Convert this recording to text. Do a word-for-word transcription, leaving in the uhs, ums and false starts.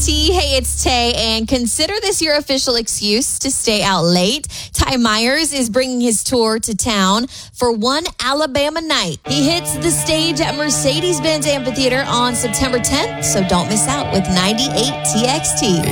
X T. Hey, it's Tay, and consider this your official excuse to stay out late. Ty Myers is bringing his tour to town for one Alabama night. He hits the stage at Mercedes-Benz Amphitheater on September tenth, so don't miss out with ninety-eight T X T.